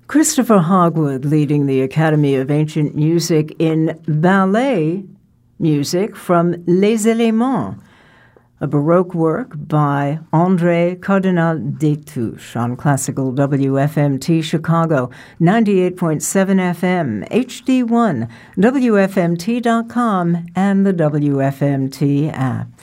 Christopher Hogwood leading the Academy of Ancient Music in ballet music from Les Éléments, a Baroque work by André Cardinal Destouches on Classical WFMT Chicago, 98.7 FM, HD1, WFMT.com, and the WFMT app.